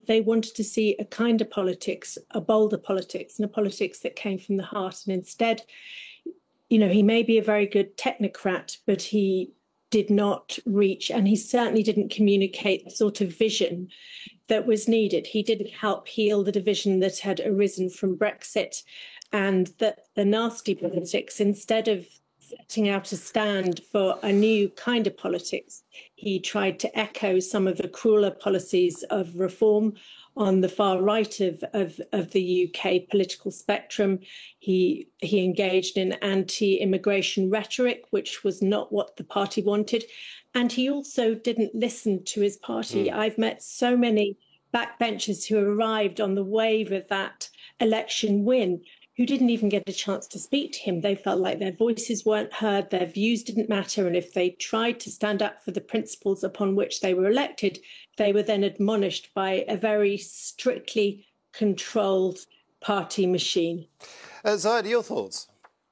they wanted to see a kinder politics, a bolder politics, and a politics that came from the heart. And instead, he may be a very good technocrat, but he did not reach, and he certainly didn't communicate the sort of vision that was needed. He didn't help heal the division that had arisen from Brexit and the nasty politics. Instead of setting out a stand for a new kind of politics, he tried to echo some of the crueler policies of reform on the far right of the UK political spectrum. He engaged in anti-immigration rhetoric, which was not what the party wanted. And he also didn't listen to his party. I've met so many backbenchers who arrived on the wave of that election win who didn't even get a chance to speak to him. They felt like their voices weren't heard, their views didn't matter, and if they tried to stand up for the principles upon which they were elected, they were then admonished by a very strictly controlled party machine. Zahid, your thoughts?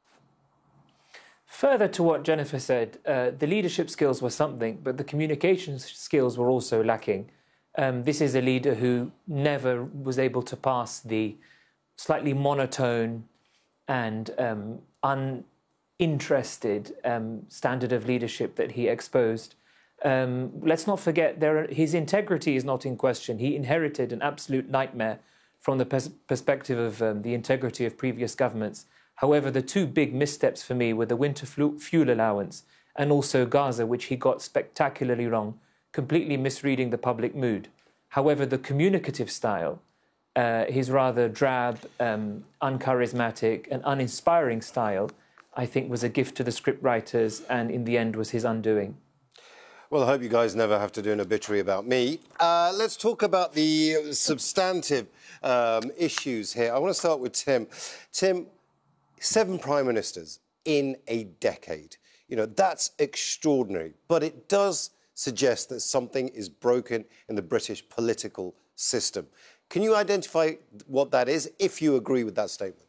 Further to what Jennifer said, the leadership skills were something, but the communication skills were also lacking. This is a leader who never was able to pass the slightly monotone and uninterested standard of leadership that he exposed. Let's not forget, his integrity is not in question. He inherited an absolute nightmare from the perspective of the integrity of previous governments. However, the two big missteps for me were the winter fuel allowance and also Gaza, which he got spectacularly wrong, completely misreading the public mood. However, the communicative style, his rather drab, uncharismatic and uninspiring style, I think was a gift to the scriptwriters and in the end was his undoing. Well, I hope you guys never have to do an obituary about me. Let's talk about the substantive issues here. I want to start with Tim. Tim, 7 prime ministers in a decade. That's extraordinary, but it does suggest that something is broken in the British political system. Can you identify what that is, if you agree with that statement?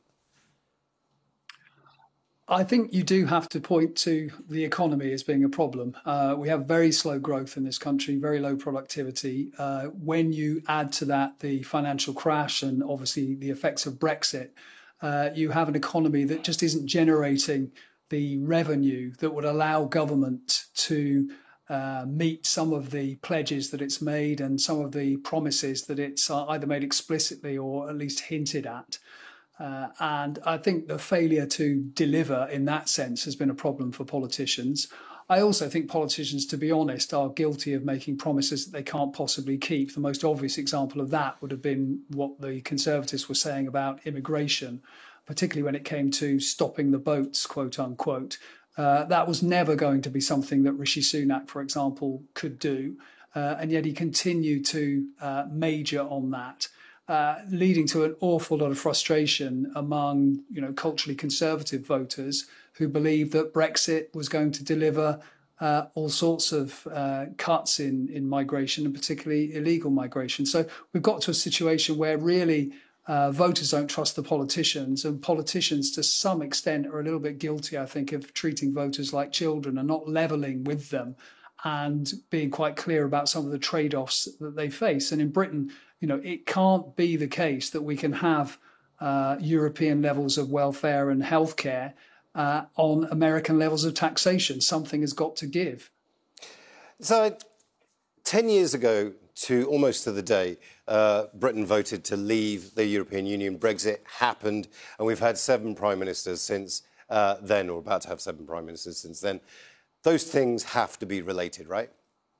I think you do have to point to the economy as being a problem. We have very slow growth in this country, very low productivity. When you add to that the financial crash and obviously the effects of Brexit, you have an economy that just isn't generating the revenue that would allow government to meet some of the pledges that it's made and some of the promises that it's either made explicitly or at least hinted at. And I think the failure to deliver in that sense has been a problem for politicians. I also think politicians, to be honest, are guilty of making promises that they can't possibly keep. The most obvious example of that would have been what the Conservatives were saying about immigration, particularly when it came to stopping the boats, quote unquote. That was never going to be something that Rishi Sunak, for example, could do. And yet he continued to major on that, leading to an awful lot of frustration among, culturally conservative voters who believed that Brexit was going to deliver all sorts of cuts in migration and particularly illegal migration. So we've got to a situation where really voters don't trust the politicians, and politicians to some extent are a little bit guilty, I think, of treating voters like children and not levelling with them and being quite clear about some of the trade-offs that they face. And in Britain, it can't be the case that we can have European levels of welfare and healthcare on American levels of taxation. Something has got to give. So 10 years ago, almost to the day, Britain voted to leave the European Union. Brexit happened, and we've had 7 prime ministers since then, or about to have 7 prime ministers since then. Those things have to be related, right?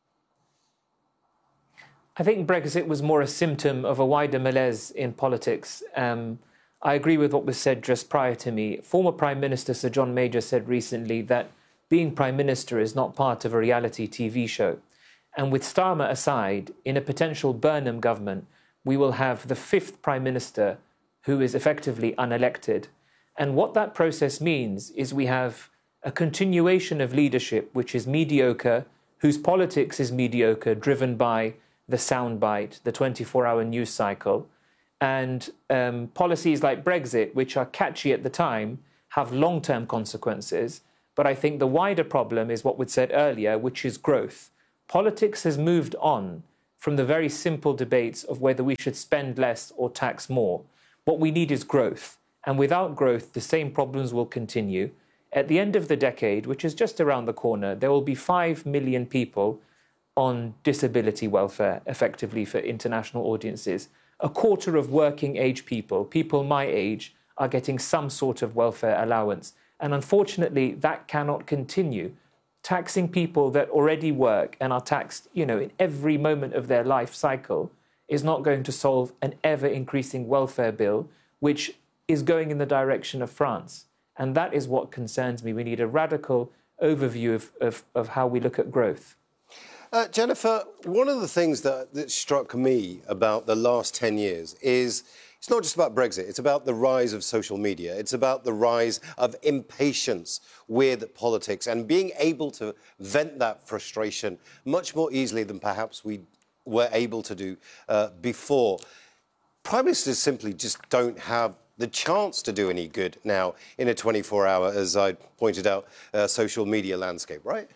I think Brexit was more a symptom of a wider malaise in politics. I agree with what was said just prior to me. Former Prime Minister Sir John Major said recently that being Prime Minister is not part of a reality TV show. And with Starmer aside, in a potential Burnham government, we will have the 5th Prime Minister who is effectively unelected. And what that process means is we have a continuation of leadership which is mediocre, whose politics is mediocre, driven by the soundbite, the 24-hour news cycle, and policies like Brexit, which are catchy at the time, have long-term consequences. But I think the wider problem is what was said earlier, which is growth. Politics has moved on, from the very simple debates of whether we should spend less or tax more. What we need is growth. And without growth, the same problems will continue. At the end of the decade, which is just around the corner, there will be 5 million people on disability welfare, effectively for international audiences. A quarter of working age people, people my age, are getting some sort of welfare allowance. And unfortunately, that cannot continue. Taxing people that already work and are taxed, in every moment of their life cycle is not going to solve an ever-increasing welfare bill, which is going in the direction of France. And that is what concerns me. We need a radical overview of how we look at growth. Jennifer, one of the things that struck me about the last 10 years is it's not just about Brexit, it's about the rise of social media. It's about the rise of impatience with politics and being able to vent that frustration much more easily than perhaps we were able to do before. Prime Ministers simply just don't have the chance to do any good now in a 24-hour, as I pointed out, social media landscape, right?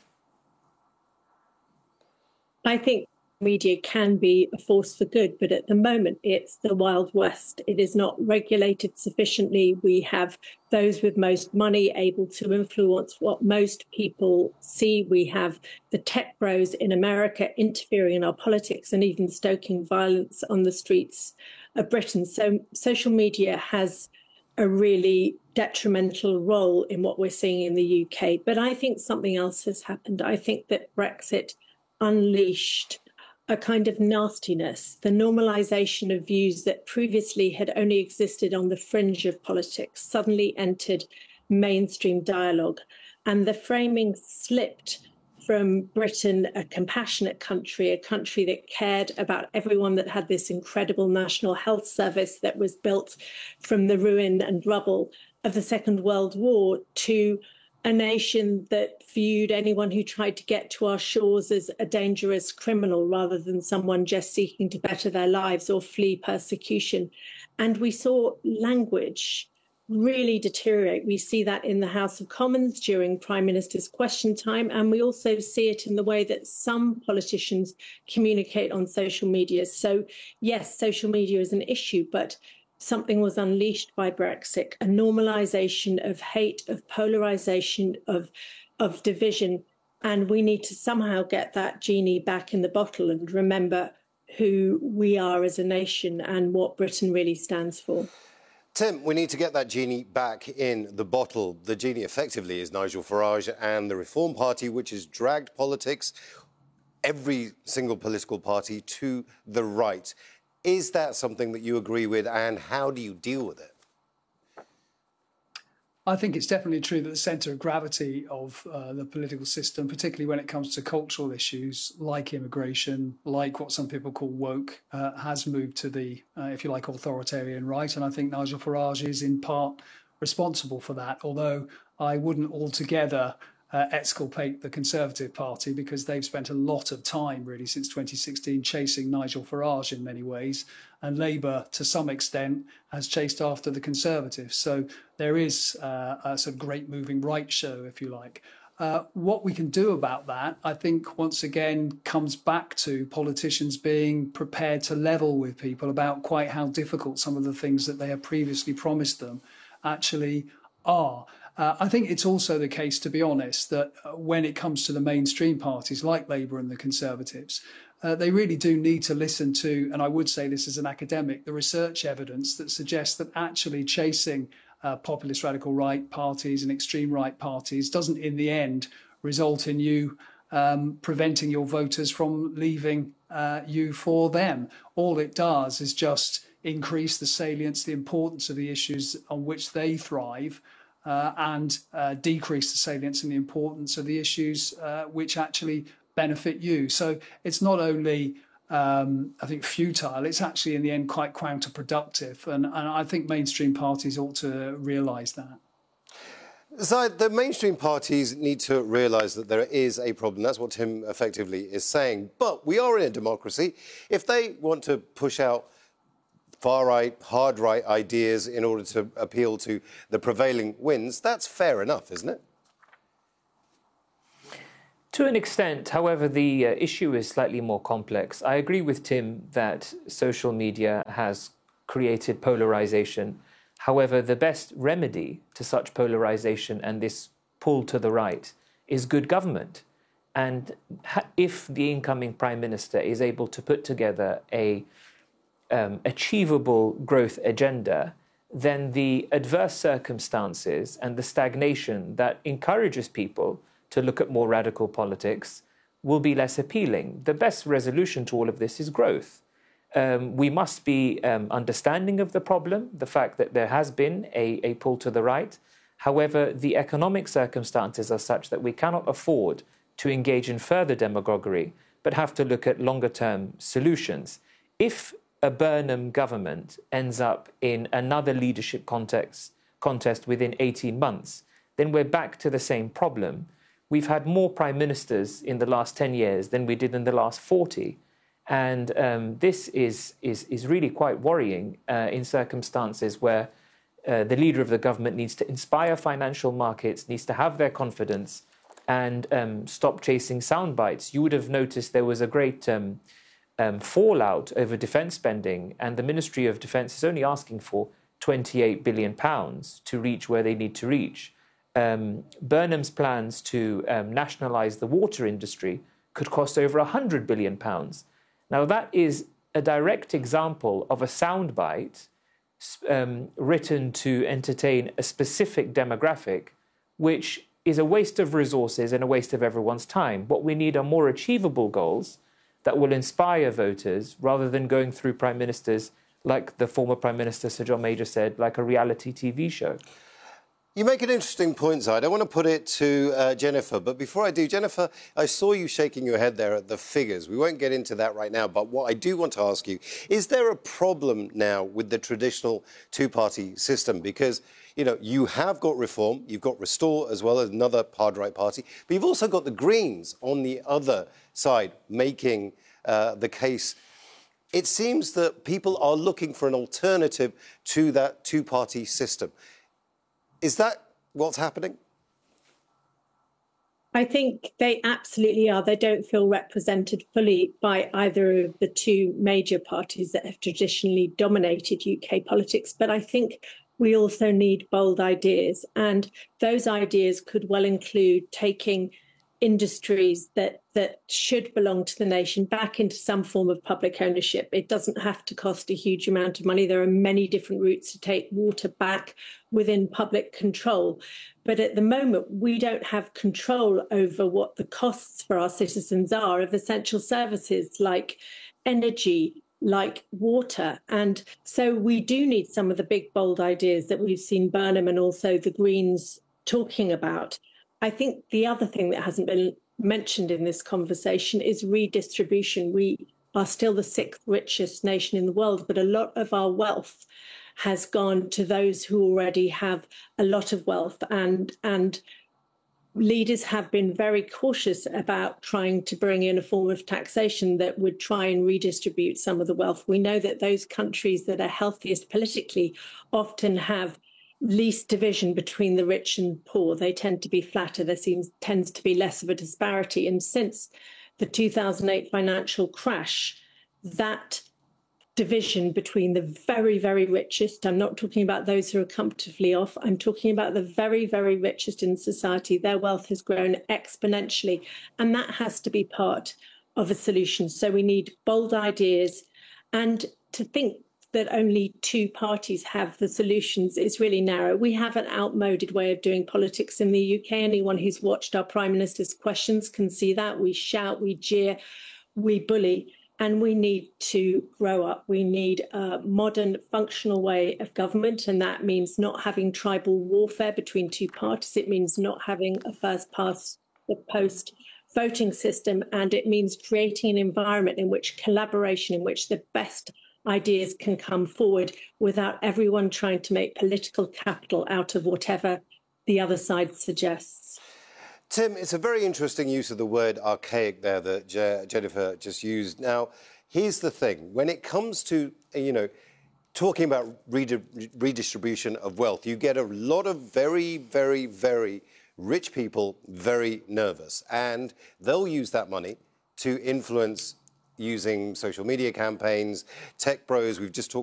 I think media can be a force for good, but at the moment it's the Wild West. It is not regulated sufficiently. We have those with most money able to influence what most people see. We have the tech bros in America interfering in our politics and even stoking violence on the streets of Britain. So social media has a really detrimental role in what we're seeing in the UK. But I think something else has happened. I think that Brexit unleashed a kind of nastiness, the normalization of views that previously had only existed on the fringe of politics suddenly entered mainstream dialogue. And the framing slipped from Britain, a compassionate country, a country that cared about everyone, that had this incredible national health service that was built from the ruin and rubble of the Second World War, to a nation that viewed anyone who tried to get to our shores as a dangerous criminal rather than someone just seeking to better their lives or flee persecution. And we saw language really deteriorate. We see that in the House of Commons during Prime Minister's question time, and we also see it in the way that some politicians communicate on social media. So, yes, social media is an issue, but something was unleashed by Brexit, a normalization of hate, of polarization, of division. And we need to somehow get that genie back in the bottle and remember who we are as a nation and what Britain really stands for. Tim, we need to get that genie back in the bottle. The genie effectively is Nigel Farage and the Reform Party, which has dragged politics, every single political party, to the right. Is that something that you agree with, and how do you deal with it? I think it's definitely true that the centre of gravity of the political system, particularly when it comes to cultural issues like immigration, like what some people call woke, has moved to the, if you like, authoritarian right. And I think Nigel Farage is in part responsible for that, although I wouldn't altogether exculpate the Conservative Party, because they've spent a lot of time really since 2016 chasing Nigel Farage in many ways, and Labour to some extent has chased after the Conservatives. So there is a sort of great moving right show, if you like. What we can do about that, I think, once again, comes back to politicians being prepared to level with people about quite how difficult some of the things that they have previously promised them actually are. I think it's also the case, to be honest, that when it comes to the mainstream parties like Labour and the Conservatives, they really do need to listen to, and I would say this as an academic, the research evidence that suggests that actually chasing populist radical right parties and extreme right parties doesn't in the end result in you preventing your voters from leaving you for them. All it does is just increase the salience, the importance of the issues on which they thrive, and decrease the salience and the importance of the issues which actually benefit you. So it's not only, I think, futile, it's actually in the end quite counterproductive. And I think mainstream parties ought to realise that. So the mainstream parties need to realise that there is a problem. That's what Tim effectively is saying. But we are in a democracy. If they want to push out far-right, hard-right ideas in order to appeal to the prevailing winds, that's fair enough, isn't it? To an extent, however, the issue is slightly more complex. I agree with Tim that social media has created polarization. However, the best remedy to such polarization and this pull to the right is good government. And if the incoming Prime Minister is able to put together a achievable growth agenda, then the adverse circumstances and the stagnation that encourages people to look at more radical politics will be less appealing. The best resolution to all of this is growth. We must be understanding of the problem, the fact that there has been a pull to the right. However, the economic circumstances are such that we cannot afford to engage in further demagoguery, but have to look at longer-term solutions. If a Burnham government ends up in another leadership contest within 18 months, then we're back to the same problem. We've had more prime ministers in the last 10 years than we did in the last 40. And this is really quite worrying in circumstances where the leader of the government needs to inspire financial markets, needs to have their confidence, and stop chasing sound bites. You would have noticed there was a great fallout over defence spending, and the Ministry of Defence is only asking for £28 billion to reach where they need to reach. Burnham's plans to nationalise the water industry could cost over £100 billion. Now, that is a direct example of a soundbite written to entertain a specific demographic, which is a waste of resources and a waste of everyone's time. What we need are more achievable goals that will inspire voters rather than going through prime ministers, like the former Prime Minister Sir John Major said, like a reality TV show. You make an interesting point, Zaid. I want to put it to Jennifer. But before I do, Jennifer, I saw you shaking your head there at the figures. We won't get into that right now. But what I do want to ask you, is there a problem now with the traditional two-party system? Because, you know, you have got Reform, you've got Restore as well as another hard-right party, but you've also got the Greens on the other side making the case. It seems that people are looking for an alternative to that two-party system. Is that what's happening? I think they absolutely are. They don't feel represented fully by either of the two major parties that have traditionally dominated UK politics. But I think we also need bold ideas. And those ideas could well include taking industries that should belong to the nation back into some form of public ownership. It doesn't have to cost a huge amount of money. There are many different routes to take water back within public control. But at the moment, we don't have control over what the costs for our citizens are of essential services like energy, like water. And so we do need some of the big, bold ideas that we've seen Burnham and also the Greens talking about. I think the other thing that hasn't been mentioned in this conversation is redistribution. We are still the sixth richest nation in the world, but a lot of our wealth has gone to those who already have a lot of wealth. And leaders have been very cautious about trying to bring in a form of taxation that would try and redistribute some of the wealth. We know that those countries that are healthiest politically often have least division between the rich and poor. They tend to be flatter. There tends to be less of a disparity. And since the 2008 financial crash, that division between the very, very richest, I'm not talking about those who are comfortably off, I'm talking about the very, very richest in society, their wealth has grown exponentially. And that has to be part of a solution. So we need bold ideas, and to think that only two parties have the solutions is really narrow. We have an outmoded way of doing politics in the UK. Anyone who's watched our Prime Minister's questions can see that. We shout, we jeer, we bully, and we need to grow up. We need a modern, functional way of government, and that means not having tribal warfare between two parties. It means not having a first past the post voting system, and it means creating an environment in which collaboration, in which the best ideas can come forward without everyone trying to make political capital out of whatever the other side suggests. Tim, it's a very interesting use of the word archaic there that Jennifer just used. Now, here's the thing. When it comes to, talking about redistribution of wealth, you get a lot of very, very, very rich people very nervous. And they'll use that money to influence using social media campaigns, tech bros. We've just talked